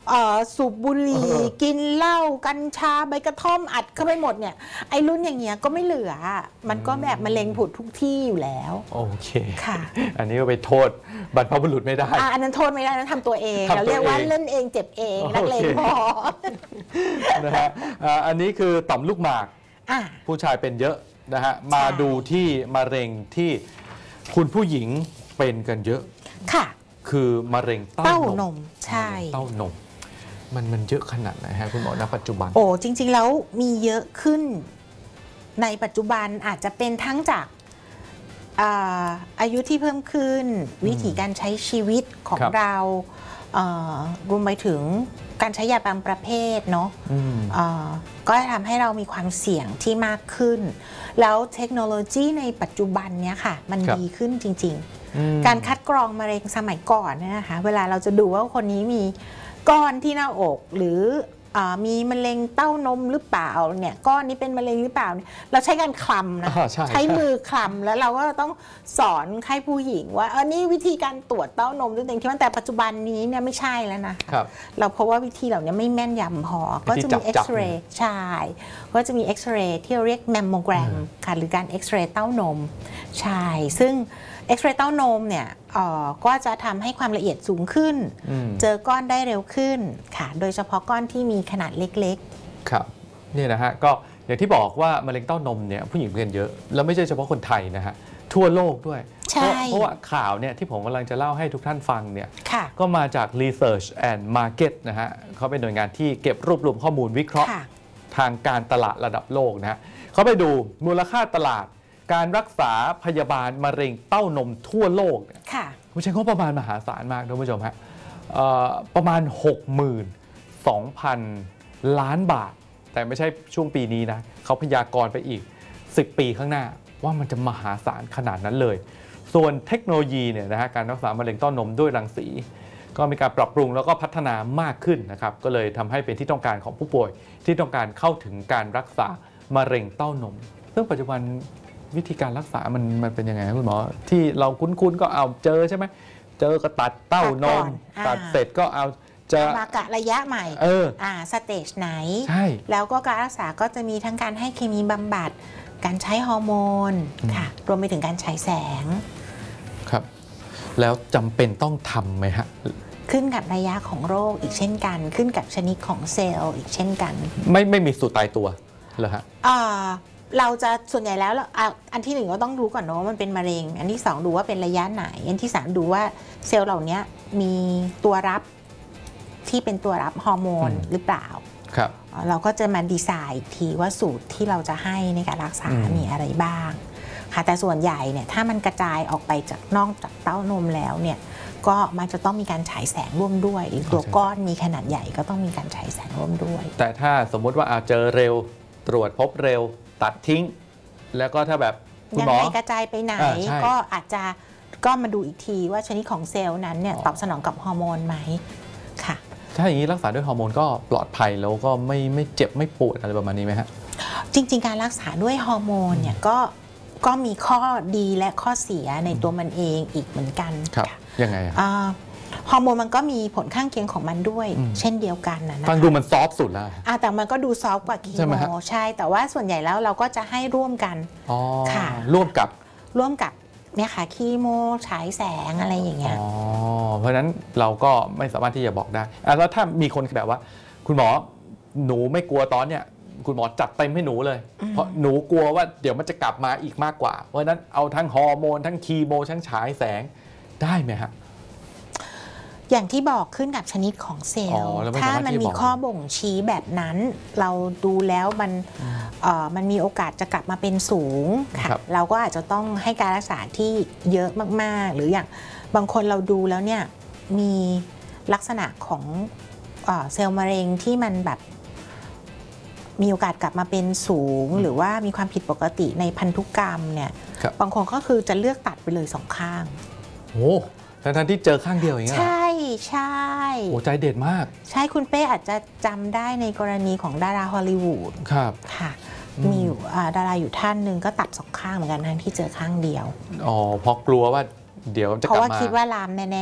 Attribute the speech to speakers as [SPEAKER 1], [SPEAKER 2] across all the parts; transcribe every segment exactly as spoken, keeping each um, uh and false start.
[SPEAKER 1] สูบบุหรี่กินเหล้ากัญชาใบกระท่อมอัดเข้าไปหมดเนี่ยไอ้รุ่นอย่างเงี้ยก็ไม่เหลือมันก็แบบมะเร็งผุดทุกที่อยู่แล้ว
[SPEAKER 2] โอเค
[SPEAKER 1] ค่ะ
[SPEAKER 2] อันนี้ก็ไปโทษบรรพบุรุษไม่ได้
[SPEAKER 1] อันนั้นโทษไม่ได้นั้นทำตัวเองเราเรียกว่าเล่นเองเจ็บเองนักเลงพอ
[SPEAKER 2] นะฮะอันนี้คือต่อมลูกหมากผู้ชายเป็นเยอะนะฮะมาดูที่มะเร็งที่คุณผู้หญิงเป็นกันเยอะ
[SPEAKER 1] ค่ะ
[SPEAKER 2] คือมะเร็ง
[SPEAKER 1] เต้านมใช่
[SPEAKER 2] เต้านมมันมันเยอะขนาดไหนฮะคุณหมอณปัจจุบัน
[SPEAKER 1] โอ้จริงๆแล้วมีเยอะขึ้นในปัจจุบันอาจจะเป็นทั้งจากอาอายุที่เพิ่มขึ้นวิธีการใช้ชีวิตของเรารวมไปถึงการใช้ยาบางประเภทเนาะก็ทำให้เรามีความเสี่ยงที่มากขึ้นแล้วเทคโนโลยีในปัจจุบันเนี้ยค่ะมันดีขึ้นจริงๆการคัดกรองมะเร็งสมัยก่อนเนี่ยนะคะเวลาเราจะดูว่าคนนี้มีก้อนที่หน้าอกหรือมีมะเร็งเต้านมหรือเปล่าเนี่ยก้อนนี้เป็นมะเร็งหรือเปล่าเราใช้การคลำนะใชใช้มือคลำแล้วเราก็ต้องสอนให้ผู้หญิงว่าเออนี่วิธีการตรวจเต้านมด้วยตัวเองที่ว่าแต่ปัจจุบันนี้เนี่ยไม่ใช่แล้วนะเราเพราะว่าวิธีเหล่านี้ไม่แม่นยำพอก็จะมีเอ็กซเรย์ใช่ก็จะมีเอ็กซเรย์ที่เราเรียกแมมโมแกรมค่ะหรือการเอ็กซเรย์เต้านมใช่ซึ่งเอ็กซเรย์เต้านมเนี่ยก็จะทำให้ความละเอียดสูงขึ้นเจอก้อนได้เร็วขึ้นค่ะโดยเฉพาะก้อนที่มีขนาดเล็ก
[SPEAKER 2] ๆครับนี่นะฮะก็อย่างที่บอกว่ามะเร็งเต้านมเนี่ยผู้หญิงเป็นเยอะแล้วไม่ใช่เฉพาะคนไทยนะฮะทั่วโลกด้วยเพราะเพราะว่าข่าวเนี่ยที่ผมกำลังจะเล่าให้ทุกท่านฟังเนี่ยก็มาจาก Research and Market นะฮะเขาเป็นหน่วยงานที่เก็บรวบรวมข้อมูลวิเคราะห์ทางการตลาดระดับโลกนะฮะเขาไปดูมูลค่าตลาดการรักษาพยาบาลมะเร็งเต้านมทั่วโลกเนี่ยผู้ใช้งบประมาณมหาศาลมากท่านผู้ชมฮะประมาณ หกหมื่นสองพัน ล้านบาทแต่ไม่ใช่ช่วงปีนี้นะเขาพยากรณ์ไปอีกสิบปีข้างหน้าว่ามันจะมหาศาลขนาดนั้นเลยส่วนเทคโนโลยีเนี่ยนะฮะการรักษามะเร็งเต้านมด้วยรังสีก็มีการปรับปรุงแล้วก็พัฒนามากขึ้นนะครับก็เลยทำให้เป็นที่ต้องการของผู้ป่วยที่ต้องการเข้าถึงการรักษามะเร็งเต้านมซึ่งปัจจุบันวิธีการรักษามันมันเป็นยังไงคุณหมอที่เราคุ้นๆก็เอาเจอใช่ไหมเจอก็ตัดเต้านมตัดเสร็จก็เอาจะ
[SPEAKER 1] มากะระยะใหม่
[SPEAKER 2] เออ
[SPEAKER 1] อ่าสเตจไหน
[SPEAKER 2] ใช่
[SPEAKER 1] แล้วก็การรักษาก็จะมีทั้งการให้เคมีบำบัดการใช้ฮอร์โมนค่ะรวมไปถึงการฉายแสง
[SPEAKER 2] ครับแล้วจำเป็นต้องทำไหมฮะ
[SPEAKER 1] ขึ้นกับระยะของโรคอีกเช่นกันขึ้นกับชนิดของเซลล์อีกเช่นกัน
[SPEAKER 2] ไม่ไม่มีสูตรตายตัวเหรอฮะ
[SPEAKER 1] อ่าเราจะส่วนใหญ่แล้วอันที่หนึ่งก็ต้องรู้ก่อนเนาะว่ามันเป็นมะเร็งอันที่สองดูว่าเป็นระยะไหนอันที่สามดูว่าเซลล์เหล่านี้มีตัวรับที่เป็นตัวรับฮอร์โมนหรือเปล่า
[SPEAKER 2] ครับ
[SPEAKER 1] เราก็จะมาดีไซน์ทีว่าสูตรที่เราจะให้ในการรักษามีอะไรบ้างค่ะแต่ส่วนใหญ่เนี่ยถ้ามันกระจายออกไปจากนอกจากเต้านมแล้วเนี่ยก็มันจะต้องมีการฉายแสงร่วมด้วยหรือตัวก้อนมีขนาดใหญ่ก็ต้องมีการฉายแสงร่วมด้วย
[SPEAKER 2] แต่ถ้าสมมติว่าเอาเจอเร็วตรวจพบเร็วตัดทิ้งแล้วก็ถ้าแบบ
[SPEAKER 1] ยังไงกระจายไปไหนก็อาจจะก็มาดูอีกทีว่าชนิดของเซลล์นั้นเนี่ยตอบสนองกับฮอร์โมนไหมค่ะ
[SPEAKER 2] ถ้าอย่างนี้รักษาด้วยฮอร์โมนก็ปลอดภัยแล้วก็ไม่ไม่เจ็บไม่ปวดอะไรประมาณนี้ไหมฮะ
[SPEAKER 1] จริงๆการรักษาด้วยฮอร์โมนเนี่ยก็ก็มีข้อดีและข้อเสียในตัวมันเองอีกเหมือนกัน
[SPEAKER 2] ครับยังไง
[SPEAKER 1] อ่าฮอร์โมนมันก็มีผลข้างเคียงของมันด้วยเช่นเดียวกันนะ
[SPEAKER 2] ฟังดูมันซอฟสุดแล้ว
[SPEAKER 1] แต่มันก็ดูซอฟกว่าคีโมใช่แต่ว่าส่วนใหญ่แล้วเราก็จะให้ร่วมกัน
[SPEAKER 2] ค่ะร่วมกับ
[SPEAKER 1] ร่วมกับเนี่ยค่ะคีโมฉายแสงอะไรอย่างเงี้ย
[SPEAKER 2] อ๋อเพราะฉะนั้นเราก็ไม่สามารถที่จะบอกได้แล้วถ้ามีคนแบบว่าคุณหมอหนูไม่กลัวตอนเนี่ยคุณหมอจัดเต็มให้หนูเลยเพราะหนูกลัวว่าเดี๋ยวมันจะกลับมาอีกมากกว่าเพราะฉะนั้นเอาทั้งฮอร์โมนทั้งคีโมทั้งฉายแสงได้ไหมฮะ
[SPEAKER 1] อย่างที่บอกขึ้นกับชนิดของเซลล์ถ้ามันมีข้อบ่งชี้แบบนั้นเราดูแล้วมันมันมีโอกาสจะกลับมาเป็นสูงค่ะเราก็อาจจะต้องให้การรักษาที่เยอะมากๆหรืออย่างบางคนเราดูแล้วเนี่ยมีลักษณะของเซลล์มะเร็งที่มันแบบมีโอกาสกลับมาเป็นสูงหรือว่ามีความผิดปกติในพันธุกรรมเนี่ยบางคนก็คือจะเลือกตัดไปเลยสองข้าง
[SPEAKER 2] โอ้ทั้งที่เจอข้างเดียวอย่างเงี้ย
[SPEAKER 1] ใช่ใช่
[SPEAKER 2] โอ้ใจเด็ดมาก
[SPEAKER 1] ใช่คุณเป้อาจจะจำได้ในกรณีของดาราฮอลลีวูด
[SPEAKER 2] ครับ
[SPEAKER 1] ค่ะมีอยู่ดาราอยู่ท่านหนึ่งก็ตัดสองข้างเหมือนกันทั้งที่เจอข้างเดียว
[SPEAKER 2] อ๋อเพราะกลัวว่าเดี๋ยวจะกลับมา
[SPEAKER 1] เพราะว่าคิดว่าลามแน่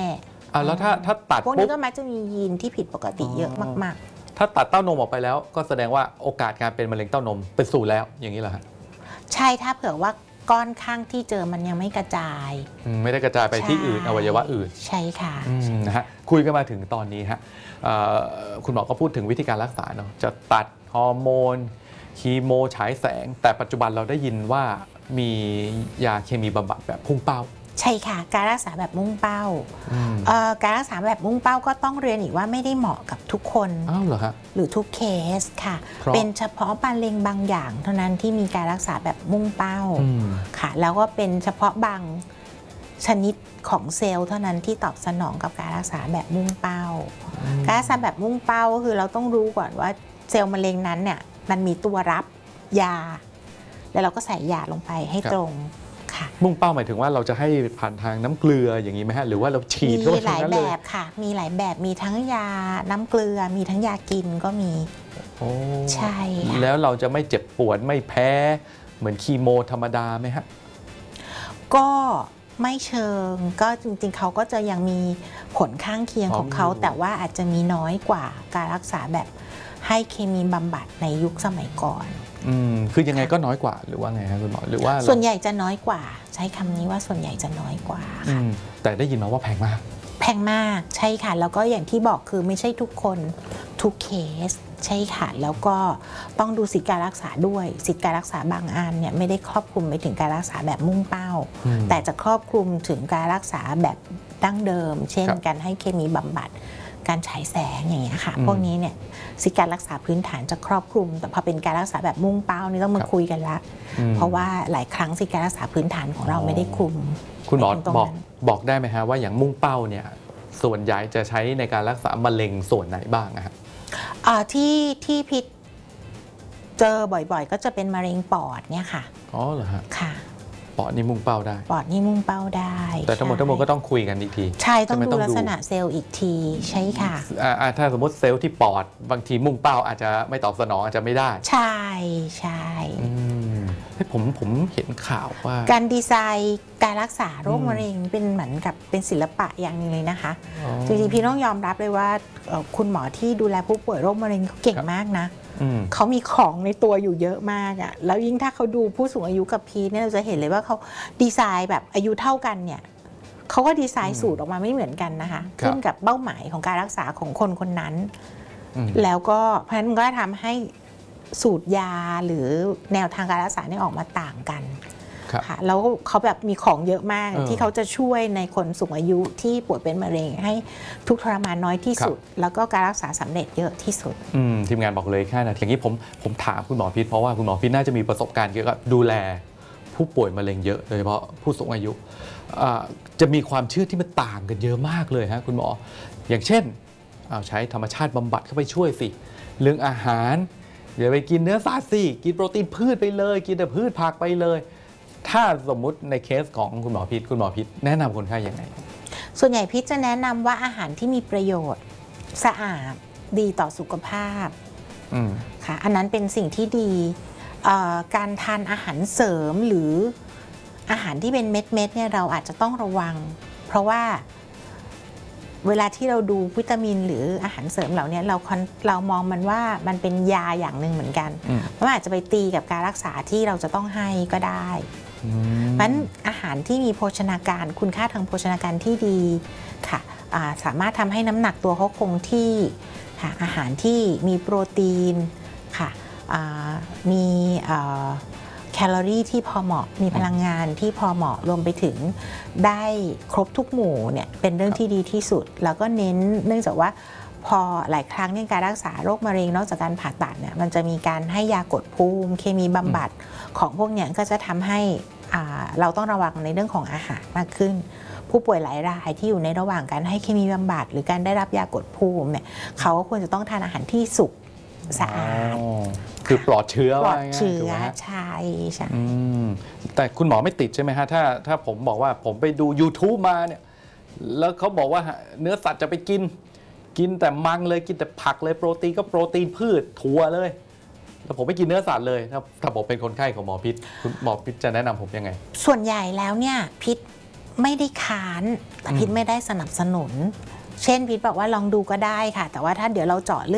[SPEAKER 2] อ่าแล้วถ้าถ้าตัด
[SPEAKER 1] พวก
[SPEAKER 2] ปุ๊
[SPEAKER 1] นี้
[SPEAKER 2] บ
[SPEAKER 1] ก็มักจะมียีนที่ผิดปกติเยอะมาก
[SPEAKER 2] ถ้าตัดเต้านมออกไปแล้วก็แสดงว่าโอกาสการเป็นมะเร็งเต้านมเป็นศูนย์แล้วอย่างนี้เหรอฮะ
[SPEAKER 1] ๆ ใช่ถ้าเผื่อว่าก้อนข้างที่เจอมันยังไม่กระจาย
[SPEAKER 2] อืมไม่ได้กระจายไปที่อื่นอวัยวะอื่น
[SPEAKER 1] ใช่ค่ะ
[SPEAKER 2] อืมนะฮะคุยกันมาถึงตอนนี้ฮะเอ่อคุณหมอก็พูดถึงวิธีการรักษาเนาะจะตัดฮอร์โมนคีโมฉายแสง แต่ปัจจุบันเราได้ยินว่ามียาเคมีบำบัดแบบพุ่งเป้า
[SPEAKER 1] ใช่ค่ะการรักษาแบบมุ่งเป้า
[SPEAKER 2] อืม
[SPEAKER 1] เอ่อการรักษาแบบมุ่งเป้าก็ต้องเรียนอีกว่าไม่ได้เหมาะกับทุกคน
[SPEAKER 2] อ้าวเหรอฮะ
[SPEAKER 1] หรือทุกเคสค่ะ
[SPEAKER 2] เพราะ
[SPEAKER 1] เป็นเฉพาะมะเร็งบางอย่างเท่านั้นที่มีการรักษาแบบมุ่งเป้า
[SPEAKER 2] อืม
[SPEAKER 1] ค่ะแล้วก็เป็นเฉพาะบางชนิดของเซลล์เท่านั้นที่ตอบสนองกับการรักษาแบบมุ่งเป้า การรักษาแบบมุ่งเป้าก็คือเราต้องรู้ก่อนว่าเซลล์มะเร็งนั้นเนี่ยมันมีตัวรับยา แล้วเราก็ใส่ยาลงไปให้ตรงค่ะ
[SPEAKER 2] มุ่งเป้าหมายถึงว่าเราจะให้ผ่านทางน้ำเกลืออย่างนี้ไหมฮะหรือว่าเราฉีดเข้าไป
[SPEAKER 1] มีห
[SPEAKER 2] ทาง
[SPEAKER 1] ลาย
[SPEAKER 2] นั้น
[SPEAKER 1] แบ
[SPEAKER 2] เลย
[SPEAKER 1] บค่ะ มีหลายแบบมีทั้งยาน้ำเกลือมีทั้งยากินก็มี
[SPEAKER 2] โอ้
[SPEAKER 1] ใช่ค่ะ
[SPEAKER 2] แล้วเราจะไม่เจ็บปวดไม่แพ้เหมือนคีโมธรรมดาไหมฮะ
[SPEAKER 1] ก็ไม่เชิงก็จริงๆเขาก็จะยังมีผลข้างเคียง
[SPEAKER 2] อ๋อ
[SPEAKER 1] ของเขา
[SPEAKER 2] มี
[SPEAKER 1] แต่ว่าอาจจะมีน้อยกว่าการรักษาแบบให้เคมีบำบัดในยุคสมัยก่อน
[SPEAKER 2] อืมคือยังไงก็น้อยกว่าหรือว่าไงครับคุณหมอหรือว่า
[SPEAKER 1] ส่วนใหญ่จะน้อยกว่า ใช้คำนี้ว่าส่วนใหญ่จะน้อยกว่า
[SPEAKER 2] อืมแต่ได้ยินมาว่าแพงมาก
[SPEAKER 1] แพงมากใช่ค่ะ แล้วก็อย่างที่บอกคือไม่ใช่ทุกคนทุกเคสใช่ค่ะ แล้วก็ต้องดูสิทธิการรักษาด้วยสิทธิการรักษาบางอันเนี่ยไม่ได้ครอบคลุมไปถึงการรักษาแบบมุ่งเป้า
[SPEAKER 2] อืม
[SPEAKER 1] แต่จะครอบคลุมถึงการรักษาแบบดั้งเดิม เช่น
[SPEAKER 2] ครับ
[SPEAKER 1] การให้เคมีบำบัดการฉายแสงอย่างเงี้ยค่ะ
[SPEAKER 2] อืม
[SPEAKER 1] พวกนี้เนี่ยสิทธิการรักษาพื้นฐานจะครอบคลุม แต่พอเป็นการรักษาแบบมุ่งเป้านี่ต้องมา
[SPEAKER 2] ครับ
[SPEAKER 1] คุยกันละ
[SPEAKER 2] อืม
[SPEAKER 1] เพราะว่าหลายครั้งสิทธิการรักษาพื้นฐานของเรา
[SPEAKER 2] อ๋อ
[SPEAKER 1] ไม่ได้คลุม
[SPEAKER 2] คุณหมอ
[SPEAKER 1] ในตรง
[SPEAKER 2] บอก
[SPEAKER 1] นั้น
[SPEAKER 2] บอกได้ไหมฮะว่าอย่างมุ่งเป้าเนี่ยส่วนใหญ่จะใช้ในการรักษามะเร็งส่วนไหนบ้างนะฮะ
[SPEAKER 1] อ่าที่ที่พิษเจอบ่อยๆ ก็จะเป็นมะเร็งปอดเนี่ยค่ะ
[SPEAKER 2] อ๋อเหรอฮะ
[SPEAKER 1] ค่ะ
[SPEAKER 2] ปอดนี่มุ่งเป้าได้
[SPEAKER 1] ปอดนี่มุ่งเป้าได้
[SPEAKER 2] แต่ทั้งหมดทั้งมวลก็ต้องคุยกันอีกที
[SPEAKER 1] ใช่ต้อง
[SPEAKER 2] ใช่ไหม
[SPEAKER 1] ดูลักษณะเซลล์อีกทีใช่ค่ะ
[SPEAKER 2] อ่าอ่าถ้าสมมติเซลล์ที่ปอดบางทีมุ่งเป้าอาจจะไม่ตอบสนองอาจจะไม่ได้
[SPEAKER 1] ใช่ใช่
[SPEAKER 2] อืมเฮ้ยผมผมเห็นข่าวว่า
[SPEAKER 1] การดีไซน์การรักษาโรค
[SPEAKER 2] อืม
[SPEAKER 1] มะเร็งเป็นเหมือนกับเป็นศิลปะอย่างหนึงเลยนะคะ
[SPEAKER 2] อ๋อ
[SPEAKER 1] จริงๆพี่ต้องยอมรับเลยว่าเอ่อคุณหมอที่ดูแลผู้ป่วยโรคมะเร็งเขาเก่ง
[SPEAKER 2] ครับ
[SPEAKER 1] มากนะ
[SPEAKER 2] อืม
[SPEAKER 1] เขามีของในตัวอยู่เยอะมากอะ่ะแล้วยิ่งถ้าเขาดูผู้สูงอายุกับพีทเนี่ยเราจะเห็นเลยว่าเขาดีไซน์แบบอายุเท่ากันเนี่ยเขาก็ดีไซน์สูตรออกมาไม่เหมือนกันนะคะ
[SPEAKER 2] ครับ
[SPEAKER 1] ขึ้นกับเป้าหมายของการรักษาของคนคนนั้น
[SPEAKER 2] อืม
[SPEAKER 1] แล้วก็เพราะฉะนั้นมันก็ทำให้สูตรยาหรือแนวทางการรักษาเนี่ยออกมาต่างกัน
[SPEAKER 2] ครับ
[SPEAKER 1] ค่ะแล้วเขาแบบมีของเยอะมาก
[SPEAKER 2] เออ
[SPEAKER 1] ที่เขาจะช่วยในคนสูงอายุที่ป่วยเป็นมะเร็งให้ทุกข์ทรมานน้อยที่สุด แล้วก็การรักษาสำเร็จเยอะที่สุด
[SPEAKER 2] อืมทีมงานบอกเลยแค่นาทีอย่างนี้ผมผมถามคุณหมอพิษเพราะว่าคุณหมอพิษน่าจะมีประสบการณ์เกี่ยวกับดูแลผู้ป่วยมะเร็งเยอะโดยเฉพาะผู้สูงอายุอ่าจะมีความเชื่อที่มันต่างกันเยอะมากเลยฮะคุณหมออย่างเช่นเอาใช้ธรรมชาติบำบัดเข้าไปช่วยสิเรื่องอาหารอย่าไปกินเนื้อสัตว์สิกินโปรตีนพืชไปเลย กินแต่พืชผักไปเลย ถ้าสมมุติในเคสของคุณหมอพิษคุณหมอพิษแนะนำคนไข้ยังไง
[SPEAKER 1] ส่วนใหญ่พิษจะแนะนำว่าอาหารที่มีประโยชน์สะอาดดีต่อสุขภาพ
[SPEAKER 2] อืม
[SPEAKER 1] ค่ะอันนั้นเป็นสิ่งที่ดีเอ่อการทานอาหารเสริมหรืออาหารที่เป็นเม็ดๆเนี่ยเราอาจจะต้องระวัง เพราะว่าเวลาที่เราดูวิตามินหรืออาหารเสริมเหล่านี้เราคอนเรามองมันว่ามันเป็นยาอย่างหนึ่งเหมือนกัน
[SPEAKER 2] อืม
[SPEAKER 1] เพราะมันอาจจะไปตีกับการรักษาที่เราจะต้องให้ก็ได้
[SPEAKER 2] อืม
[SPEAKER 1] เพราะฉะนั้นอาหารที่มีโภชนาการคุณค่าทางโภชนาการที่ดีค่ะอ่าสามารถทำให้น้ำหนักตัวเขาคงที่ค่ะอาหารที่มีโปรตีนค่ะอ่ามีอ่าแคลอรี่ที่พอเหมาะมีพลังงานที่พอเหมาะรวมไปถึงได้ครบทุกหมู่เนี่ยเป็นเรื่องที่ดีที่สุด แล้วก็เน้นเนื่องจากว่าพอหลายครั้งในการรักษาโรคมะเร็งนอกจากการผ่าตัดเนี่ยมันจะมีการให้ยากดภูมิเคมีบำบัดของพวกเนี้ยก็จะทำให้ อ่าเราต้องระวังในเรื่องของอาหารมากขึ้น ผู้ป่วยหลายรายที่อยู่ในระหว่างการให้เคมีบำบัดหรือการได้รับยากดภูมิเนี่ยเขาก็ควรจะต้องทานอาหารที่สุกสะอาด
[SPEAKER 2] อ๋อคือปลอดเชื้อ
[SPEAKER 1] ปลอ
[SPEAKER 2] ว่า
[SPEAKER 1] ด
[SPEAKER 2] ง่ายๆ
[SPEAKER 1] เชื้
[SPEAKER 2] ถูก
[SPEAKER 1] อ
[SPEAKER 2] ไหมฮะ
[SPEAKER 1] ใช่ใช่
[SPEAKER 2] อืมแต่คุณหมอไม่ติดใช่ไหมฮะถ้าถ้าผมบอกว่าผมไปดู YouTube มาเนี่ยแล้วเขาบอกว่าเนื้อสัตว์จะไปกิน กินแต่มังเลยกินแต่ผักเลยโปรตีนก็โปรตีนพืชถั่วเลยแล้วผมไม่กินเนื้อสัตว์เลยถ้าถ้าผมเป็นคนไข้ของหมอพิษคุณหมอพิษจะแนะนำผมยังไง
[SPEAKER 1] ส่วนใหญ่แล้วเนี่ยพิษไม่ได้ค้านแต่พิษไม่ได้สนับสนุน เช่นพิษบอกว่าลองดูก็ได้ค่ะแต่ว่าถ้าเดี๋ยวเราเจาะเลือด